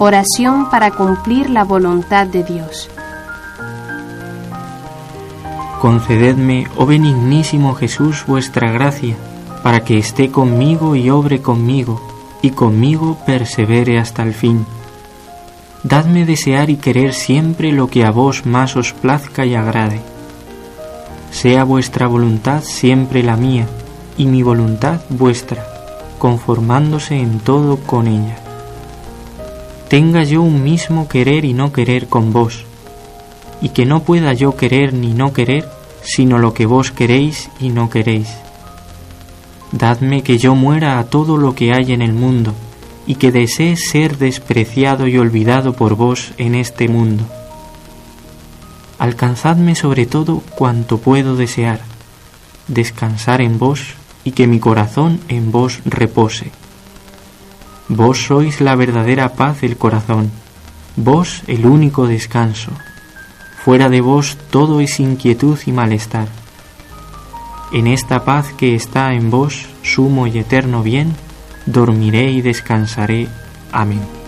Oración para cumplir la voluntad de Dios. Concededme, oh benignísimo Jesús, vuestra gracia, para que esté conmigo y obre conmigo, y conmigo persevere hasta el fin. Dadme desear y querer siempre lo que a vos más os plazca y agrade. Sea vuestra voluntad siempre la mía, y mi voluntad vuestra, conformándose en todo con ella. Tenga yo un mismo querer y no querer con vos, y que no pueda yo querer ni no querer, sino lo que vos queréis y no queréis. Dadme que yo muera a todo lo que hay en el mundo, y que desee ser despreciado y olvidado por vos en este mundo. Alcanzadme sobre todo cuanto puedo desear, descansar en vos y que mi corazón en vos repose. Vos sois la verdadera paz del corazón, vos el único descanso. Fuera de vos todo es inquietud y malestar. En esta paz que está en vos, sumo y eterno bien, dormiré y descansaré. Amén.